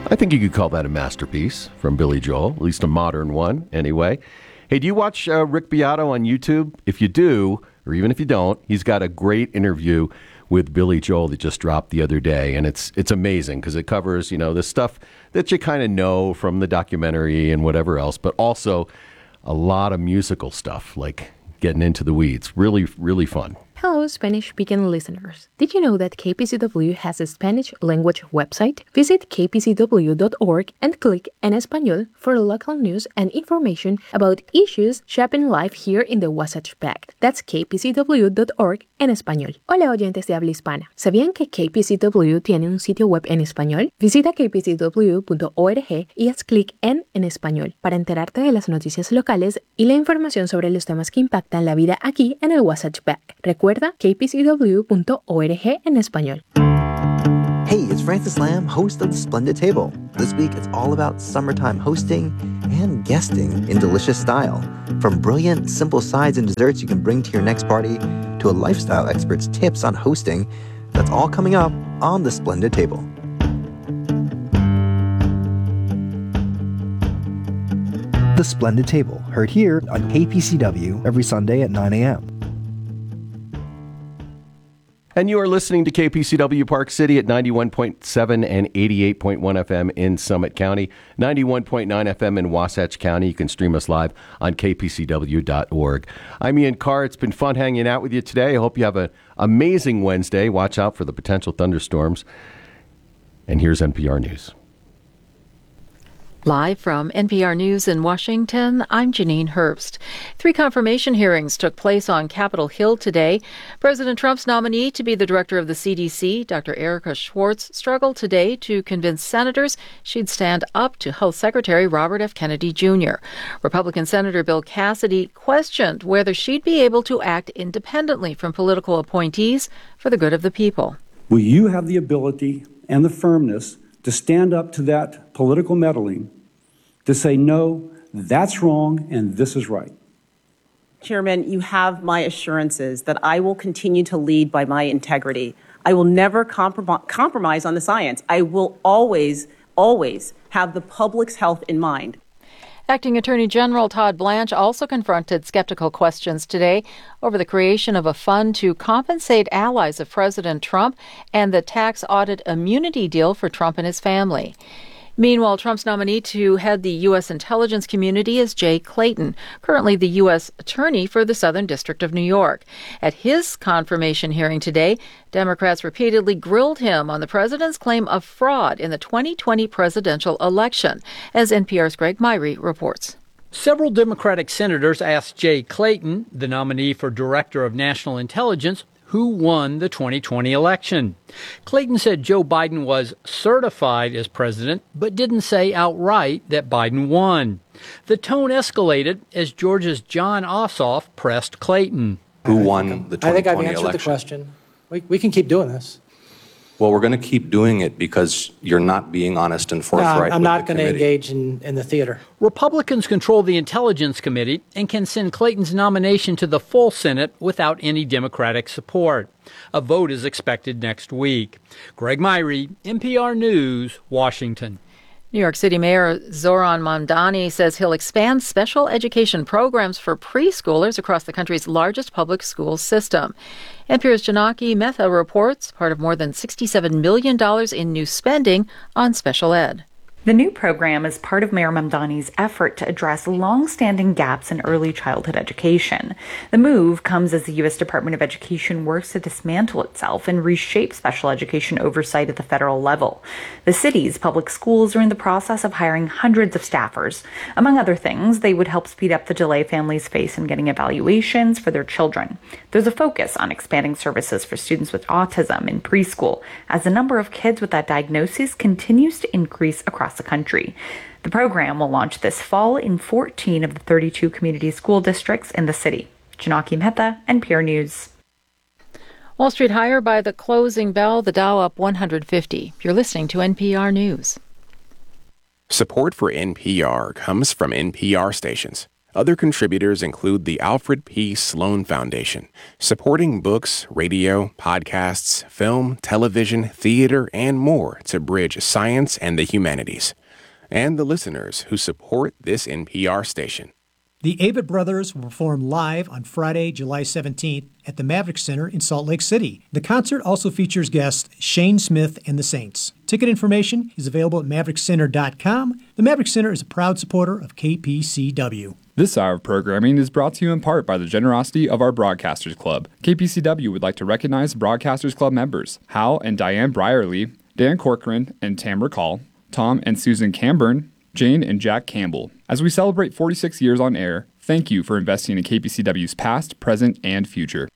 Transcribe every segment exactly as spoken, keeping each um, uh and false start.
I think you could call that a masterpiece from Billy Joel, at least a modern one anyway. Hey, do you watch uh, Rick Beato on YouTube? If you do, or even if you don't, he's got a great interview with Billy Joel that just dropped the other day, and it's it's amazing because it covers, you know, the stuff that you kind of know from the documentary and whatever else, but also a lot of musical stuff, like getting into the weeds. Really, really fun. Hello, Spanish-speaking listeners. Did you know that K P C W has a Spanish language website? Visit k p c w dot org and click En Español for local news and information about issues shaping life here in the Wasatch Back. That's k p c w dot org en español. Hola, oyentes de habla hispana. ¿Sabían que K P C W tiene un sitio web en español? Visita k p c w punto org y haz clic en En Español para enterarte de las noticias locales y la información sobre los temas que impactan la vida aquí en el Wasatch Back. Recuerda k p c w punto org en español. Hey, it's Francis Lamb, host of The Splendid Table. This week, it's all about summertime hosting and guesting in delicious style. From brilliant, simple sides and desserts you can bring to your next party to a lifestyle expert's tips on hosting, that's all coming up on The Splendid Table. The Splendid Table, heard here on K P C W every Sunday at nine a.m. And you are listening to K P C W Park City at ninety-one point seven and eighty-eight point one F M in Summit County, ninety-one point nine F M in Wasatch County. You can stream us live on k p c w dot org. I'm Ian Carr. It's been fun hanging out with you today. I hope you have an amazing Wednesday. Watch out for the potential thunderstorms. And here's N P R News. Live from N P R News in Washington, I'm Janine Herbst. Three confirmation hearings took place on Capitol Hill today. President Trump's nominee to be the director of the C D C, Doctor Erica Schwartz, struggled today to convince senators she'd stand up to Health Secretary Robert F. Kennedy Junior Republican Senator Bill Cassidy questioned whether she'd be able to act independently from political appointees for the good of the people. Will you have the ability and the firmness to stand up to that political meddling, to say, no, that's wrong and this is right? Chairman, you have my assurances that I will continue to lead by my integrity. I will never comprom- compromise on the science. I will always, always have the public's health in mind. Acting Attorney General Todd Blanche also confronted skeptical questions today over the creation of a fund to compensate allies of President Trump and the tax audit immunity deal for Trump and his family. Meanwhile, Trump's nominee to head the U S intelligence community is Jay Clayton, currently the U S attorney for the Southern District of New York. At his confirmation hearing today, Democrats repeatedly grilled him on the president's claim of fraud in the twenty twenty presidential election, as N P R's Greg Myrie reports. Several Democratic senators asked Jay Clayton, the nominee for Director of National Intelligence, who won the twenty twenty election. Clayton said Joe Biden was certified as president, but didn't say outright that Biden won. The tone escalated as Georgia's John Ossoff pressed Clayton. Who won the twenty twenty election? I think I've answered the question. We, we can keep doing this. Well, we're going to keep doing it because you're not being honest and forthright. No, I'm with not the going to committee. engage in, in the theater. Republicans control the Intelligence Committee and can send Clayton's nomination to the full Senate without any Democratic support. A vote is expected next week. Greg Myrie, N P R News, Washington. New York City Mayor Zoran Mamdani says he'll expand special education programs for preschoolers across the country's largest public school system. N P R's Janaki Mehta reports part of more than sixty-seven million dollars in new spending on special ed. The new program is part of Mayor Mamdani's effort to address long-standing gaps in early childhood education. The move comes as the U S Department of Education works to dismantle itself and reshape special education oversight at the federal level. The city's public schools are in the process of hiring hundreds of staffers. Among other things, they would help speed up the delay families face in getting evaluations for their children. There's a focus on expanding services for students with autism in preschool, as the number of kids with that diagnosis continues to increase across the country. The program will launch this fall in fourteen of the thirty-two community school districts in the city. Janaki Mehta, N P R News. Wall Street higher by the closing bell, the Dow up one hundred fifty. You're listening to N P R News. Support for N P R comes from N P R stations. Other contributors include the Alfred P. Sloan Foundation, supporting books, radio, podcasts, film, television, theater, and more to bridge science and the humanities. And the listeners who support this N P R station. The Avett Brothers will perform live on Friday, July seventeenth at the Maverick Center in Salt Lake City. The concert also features guests Shane Smith and the Saints. Ticket information is available at maverick center dot com. The Maverick Center is a proud supporter of K P C W. This hour of programming is brought to you in part by the generosity of our Broadcasters Club. K P C W would like to recognize Broadcasters Club members Hal and Diane Brierly, Dan Corcoran and Tamara Call, Tom and Susan Camburn, Jane and Jack Campbell. As we celebrate forty-six years on air, thank you for investing in K P C W's past, present, and future.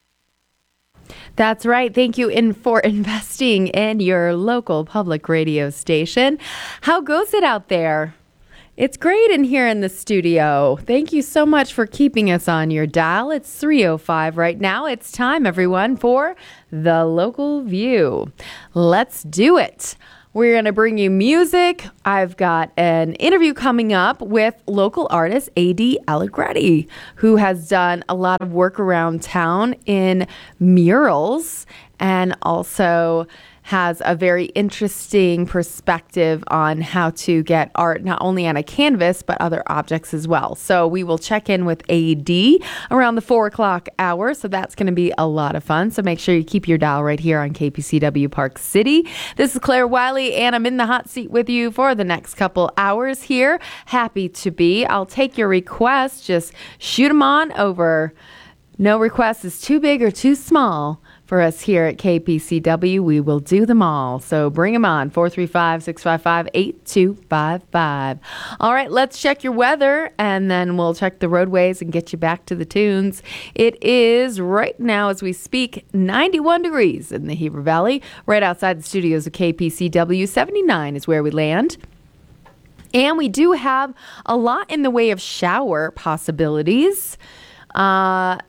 That's right. Thank you in for investing in your local public radio station. How goes it out there? It's great in here in the studio. Thank you so much for keeping us on your dial. It's three oh five right now. It's time, everyone, for The Local View. Let's do it. We're going to bring you music. I've got an interview coming up with local artist A D Allegretti, who has done a lot of work around town in murals and also has a very interesting perspective on how to get art not only on a canvas, but other objects as well. So we will check in with A D around the four o'clock hour. So that's going to be a lot of fun. So make sure you keep your dial right here on K P C W Park City. This is Claire Wiley, and I'm in the hot seat with you for the next couple hours here. Happy to be. I'll take your requests. Just shoot them on over. No request is too big or too small for us here at K P C W. We will do them all. So bring them on. four three five, six five five, eight two five five. All right, let's check your weather, and then we'll check the roadways and get you back to the tunes. It is right now as we speak ninety-one degrees in the Heber Valley, right outside the studios of K P C W. seventy-nine is where we land. And we do have a lot in the way of shower possibilities Uh...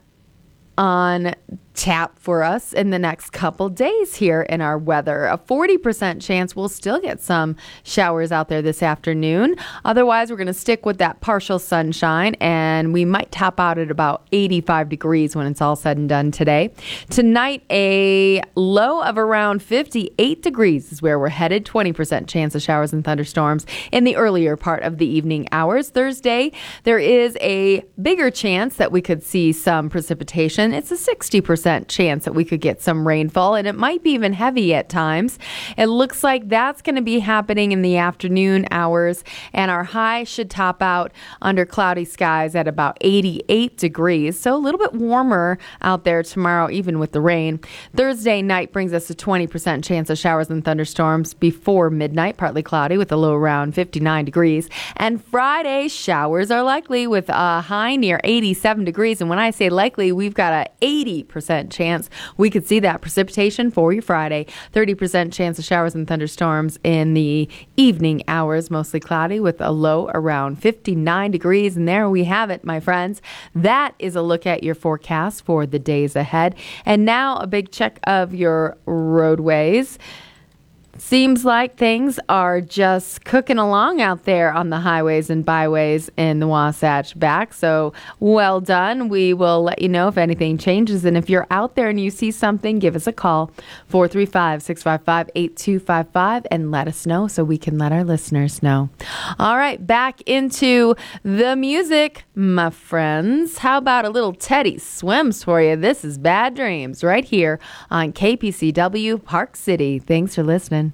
on tap for us in the next couple days here in our weather. A forty percent chance we'll still get some showers out there this afternoon. Otherwise, we're going to stick with that partial sunshine, and we might top out at about eighty-five degrees when it's all said and done today. Tonight, a low of around fifty-eight degrees is where we're headed. twenty percent chance of showers and thunderstorms in the earlier part of the evening hours. Thursday, there is a bigger chance that we could see some precipitation. It's a sixty percent chance that we could get some rainfall, and it might be even heavy at times. It looks like that's going to be happening in the afternoon hours, and our high should top out under cloudy skies at about eighty-eight degrees. So a little bit warmer out there tomorrow, even with the rain. Thursday night brings us a twenty percent chance of showers and thunderstorms before midnight, partly cloudy with a low around fifty-nine degrees. And Friday, showers are likely with a high near eighty-seven degrees. And when I say likely, we've got a eighty percent chance we could see that precipitation for your Friday. thirty percent chance of showers and thunderstorms in the evening hours, mostly cloudy with a low around fifty-nine degrees. And there we have it, my friends. That is a look at your forecast for the days ahead. And now a big check of your roadways. Seems like things are just cooking along out there on the highways and byways in the Wasatch Back. So well done. We will let you know if anything changes. And if you're out there and you see something, give us a call, four three five, six five five, eight two five five, and let us know so we can let our listeners know. All right, back into the music, my friends. How about a little Teddy Swims for you? This is Bad Dreams right here on K P C W Park City. Thanks for listening.